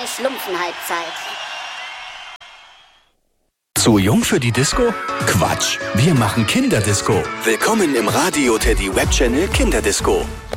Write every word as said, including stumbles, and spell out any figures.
Schlumpfenhalbzeit. Zu jung für die Disco? Quatsch, wir machen Kinderdisco. Willkommen im Radio Teddy Webchannel Kinderdisco.